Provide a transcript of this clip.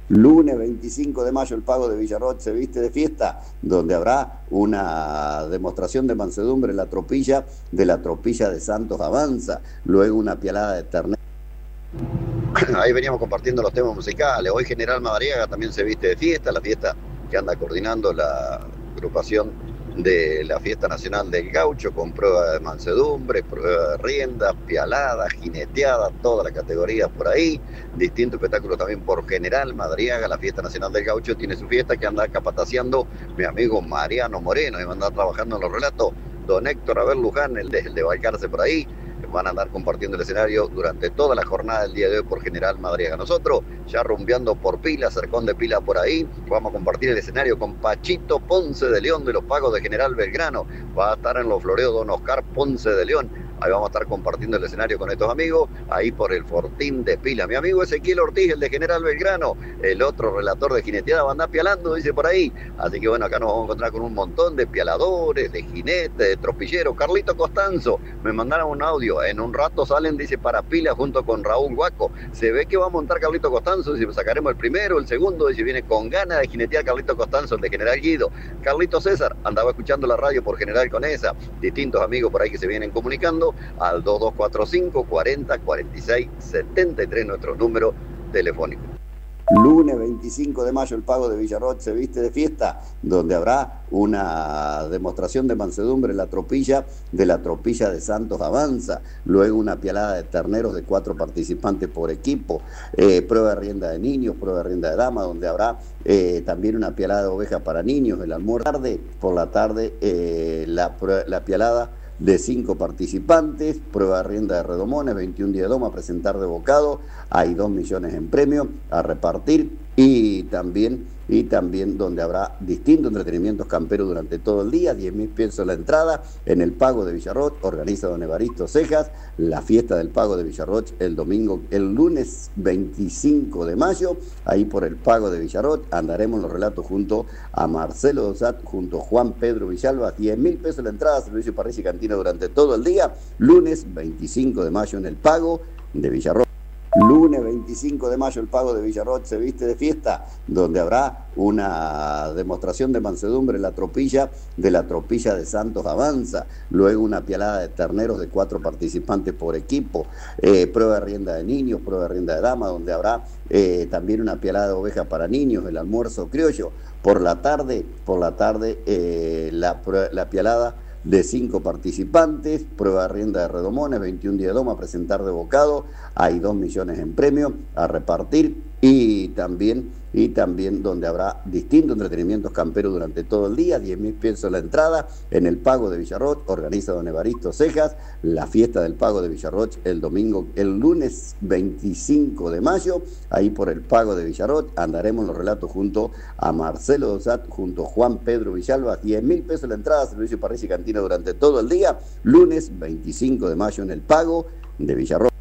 Lunes 25 de mayo el Pago de Villarroch se viste de fiesta, donde habrá una demostración de mansedumbre en la tropilla de Santos Avanza, luego una pialada de ternera. Ahí veníamos compartiendo los temas musicales. Hoy General Madariaga también se viste de fiesta, la fiesta que anda coordinando la agrupación de la Fiesta Nacional del Gaucho, con prueba de mansedumbre, prueba de riendas, pialadas, jineteadas, todas las categorías por ahí, distintos espectáculos también por General Madariaga. La Fiesta Nacional del Gaucho tiene su fiesta que anda capataciando mi amigo Mariano Moreno, y va a andar trabajando en los relatos don Héctor Abel Luján, el de Balcarce por ahí. Van a andar compartiendo el escenario durante toda la jornada del día de hoy por General Madariaga. Nosotros, ya rumbeando por Pila, Cercón de Pila por ahí, vamos a compartir el escenario con Pachito Ponce de León de los Pagos de General Belgrano. Va a estar en los floreos don Oscar Ponce de León. Ahí vamos a estar compartiendo el escenario con estos amigos, ahí por el Fortín de Pila. Mi amigo Ezequiel Ortiz, el de General Belgrano, el otro relator de jineteada, va a andar pialando, dice por ahí. Así que bueno, acá nos vamos a encontrar con un montón de pialadores, de jinetes, de tropilleros. Carlito Costanzo, me mandaron un audio. En un rato salen, dice, para Pila junto con Raúl Guaco. Se ve que va a montar Carlito Costanzo, dice, sacaremos el primero, el segundo, dice, viene con ganas de jinetear Carlito Costanzo, el de General Guido. Carlito César, andaba escuchando la radio por General Conesa. Distintos amigos por ahí que se vienen comunicando al 2245 40 46 73, nuestro número telefónico. Lunes 25 de mayo el Pago de Villarroch se viste de fiesta, donde habrá una demostración de mansedumbre en la tropilla de Santos Avanza, luego una pialada de terneros de 4 participantes por equipo, prueba de rienda de niños, prueba de rienda de damas, donde habrá también una pialada de ovejas para niños, el almuerzo por la tarde la pialada de 5 participantes, prueba de rienda de redomones, 21 días de doma, a presentar de bocado, hay 2 millones en premio a repartir, y también donde habrá distintos entretenimientos camperos durante todo el día, 10.000 pesos la entrada en el Pago de Villarroch, organiza don Evaristo Cejas, la fiesta del Pago de Villarroch el lunes 25 de mayo, ahí por el Pago de Villarroch, andaremos los relatos junto a Marcelo Dosat, junto a Juan Pedro Villalba, 10.000 pesos la entrada, servicio parrilla y cantina durante todo el día, lunes 25 de mayo en el Pago de Villarroch. Lunes 25 de mayo el Pago de Villarroch se viste de fiesta, donde habrá una demostración de mansedumbre en la tropilla de Santos Avanza, luego una pialada de terneros de 4 participantes por equipo, prueba de rienda de niños, prueba de rienda de damas, donde habrá también una pialada de ovejas para niños, el almuerzo criollo, por la tarde la pialada de 5 participantes, prueba de rienda de redomones, 21 días de doma, a presentar de bocado, hay 2 millones en premio a repartir, y también donde habrá distintos entretenimientos camperos durante todo el día, 10.000 pesos la entrada en el Pago de Villarroch, organiza don Evaristo Cejas, la fiesta del Pago de Villarroch el lunes 25 de mayo, ahí por el Pago de Villarroch, andaremos los relatos junto a Marcelo Dosat, junto a Juan Pedro Villalba, 10.000 pesos la entrada, servicio parrilla y cantina durante todo el día, lunes 25 de mayo en el Pago de Villarroch.